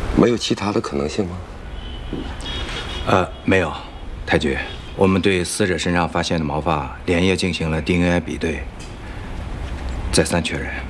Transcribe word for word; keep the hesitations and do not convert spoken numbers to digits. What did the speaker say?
没有其他的可能性吗？ 呃，没有，太君，我们对死者身上发现的毛发连夜进行了 D N A 比对，再三确认。